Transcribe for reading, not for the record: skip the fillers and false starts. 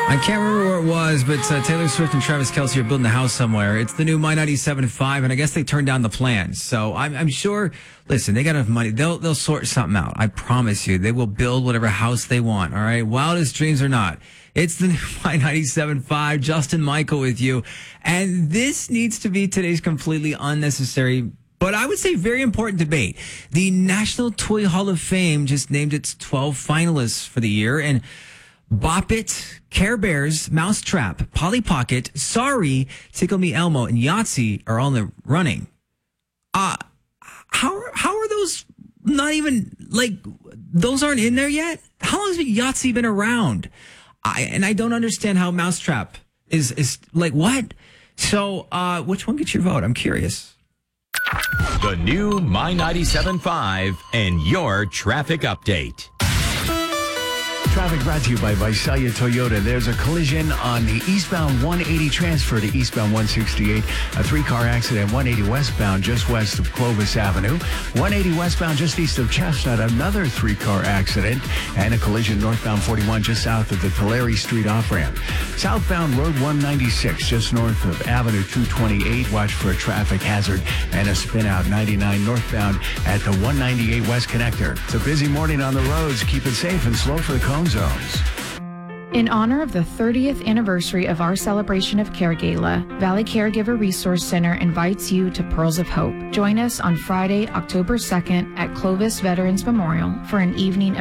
I can't remember where it was, but Taylor Swift and Travis Kelce are building a house somewhere. It's the new My 97.5, and I guess they turned down the plans. So I'm sure, listen, they got enough money. They'll sort something out. I promise you. They will build whatever house they want, all right? Wildest dreams or not. It's the new My 97.5. Justin Michael with you. And this needs to be today's completely unnecessary, but I would say very important debate. The National Toy Hall of Fame just named its 12 finalists for the year, and Bop It, Care Bears, Mousetrap, Polly Pocket, Sorry, Tickle Me Elmo, and Yahtzee are all in the running. How are those not even, like, those aren't in there yet? How long has Yahtzee been around? I don't understand how Mousetrap is like, what? So, which one gets your vote? I'm curious. The new My 97.5 and your traffic update. Traffic brought to you by Visalia Toyota. There's a collision on the eastbound 180 transfer to eastbound 168. A three-car accident, 180 westbound just west of Clovis Avenue. 180 westbound just east of Chestnut, another three-car accident. And a collision northbound 41 just south of the Tulare Street off-ramp. Southbound Road 196 just north of Avenue 228. Watch for a traffic hazard and a spin-out 99 northbound at the 198 West Connector. It's a busy morning on the roads. Keep it safe and slow for the cone zones. In honor of the 30th anniversary of our celebration of Care Gala, Valley Caregiver Resource Center invites you to Pearls of Hope. Join us on Friday, October 2nd at Clovis Veterans Memorial for an evening